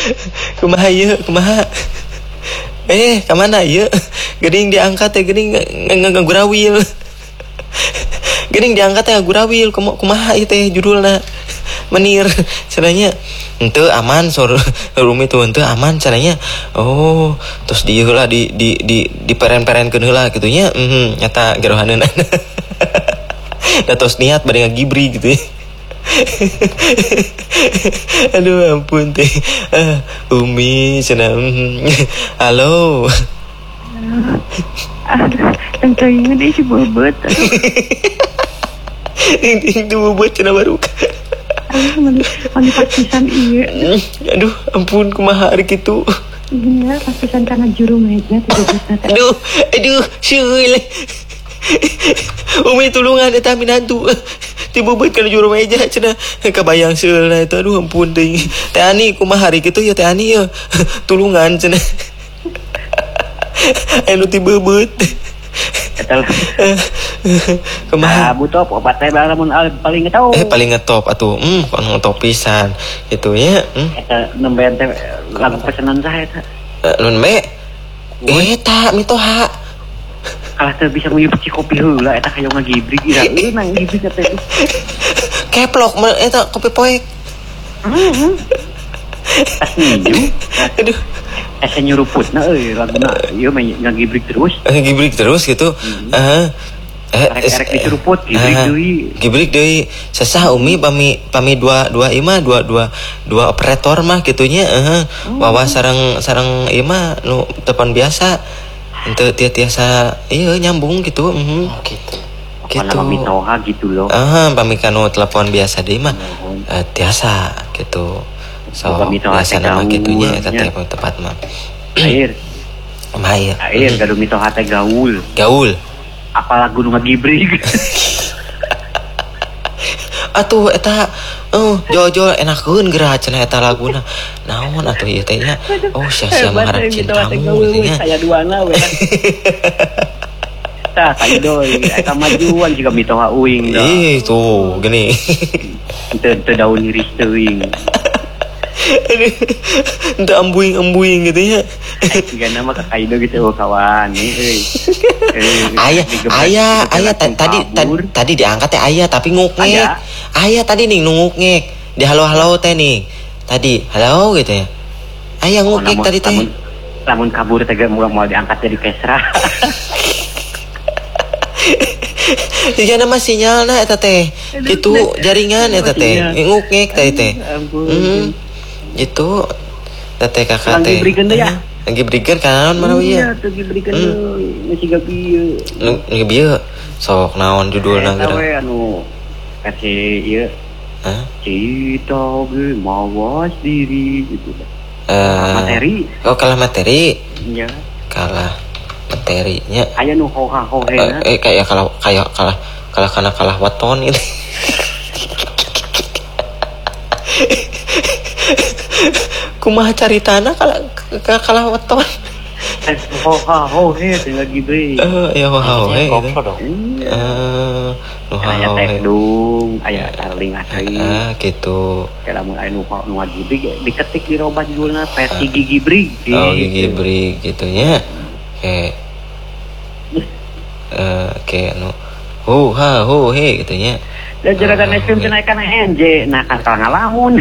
Kumaha ieu, kumaha? Kemana ieu? Geuning diangkat teh geuning ngagurawil. Geuning diangkat teh ngagurawil, kumaha ieu teh judulna? Menir caranya henteu aman sor rumi tuh henteu aman caranya. Oh, terus di heula di peren-perenkeun heula kitu nya. Nyata gerohaneun. Da tos niat bade ngagibri gitu ya. Aduh ampun teh. Umi cenah. Halo. Teu inget deh si bobot. Ting bobot cenah baru. Mandi pakisan iya. Aduh ampun kumaha ari kitu. Iya pakisan karena juru meja tidak. Aduh syul. Umi tulungan eta minantu. Ti bobot kana juru meja cenah kabayang syul na eta. Aduh ampun teh. Teh Ani kumaha ari kitu ya Teh Ani ya. Tulungan cenah. Anu ti bobot. Eta kumaha butuh obat teh lamun paling ngetop. Paling ngetop atuh. Kono ngetop pisan kitu nya. Eta nembean teh lagu pesanan saha eta. Nun me. Eta mitoha. Kalah teu bisa ngeupi kopi heula eta kayak ngagibrig ira nang gibrig teh. Keplok eta kopi poek. Tas niju. Aduh. Asa nyuruputna laguna ieu mah ngagibrig terus. Ngagibrig terus gitu. Erek disuruput gibrig deui. Gibrig deui. Sasah Umi pami dua operator mah kitunya. Wawa sareng ieu mah nu telepon biasa. Henteu tiasa ieu nyambung gitu. Gitu. Kana mitoha gitu loh. Pami kanu telepon biasa deui mah. Tiasa gitu. So biasa nama kitunya eta teh tepat mah. Air gaduh mitoha teh gaul. Apa lagu nu ngagibrig? Atuh eta jol enakeun geura cenah eta laguna. Naon atuh ieu teh nya? Oh sia-sia mengharap cintamu nya. Saya duana we. Tah kaidoi eta majuan jiga mitoha uing da. Tuh gini. Teu daun iris teuing. Ente ambuing gitu ya. Tiga nama kakaido gitu kawan nih. Ayah tadi diangkat teh ayah tapi ngukngek. Ayah tadi nih ngukngek. Di halo teh nih. Tadi halo gitu ya. Ayah ngukngek tadi teh. Lamun kabur teh mau diangkat jadi kesra. Jika nama sinyalna eta teh. Kitu jaringan eta teh. Ngukngek tadi teh. Gitu teh kakak teh lagi berikan kan mana ya lagi berikan masih gabieu gabieu sok naon judulna geura anu kasih ieu cita ge mawas diri gitu materi kalah materi iya kalah materinya aya nu hoha-hohena kayak kalah waton gitu. Kumaha caritana kalah weton. Ho-ho-he tinggal gibri. Ya ho-ho-he gitu. Aya tekdung, aya tarling asli. Gitu. Lamun aya nu gibri diketik di robat judulna versi gigibri. Gigibri gitu nya. Kayak anu ho-ha-ho-he gitu nya. Dan juragan ekstrim kenaikan NJ, nah kan ngalamun.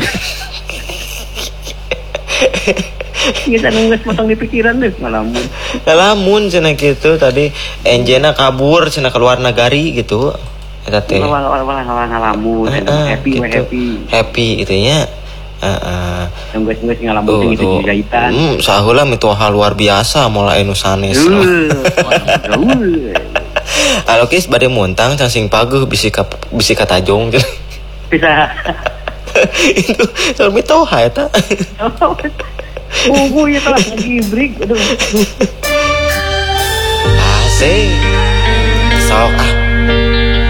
Kita nunggu potong di pikiran deh ngalamun cenah gitu tadi enjena kabur cenah keluar negari gitu eta teh ngalamun happy gitu nya nunggu ngalamun itu jahitan saheula mitoha luar biasa mulai anu sanes alo kis bade muntang cacing paguh bisi ka tajong bisa itu soal mitoha eta ya telah ngibrig aduh asik sok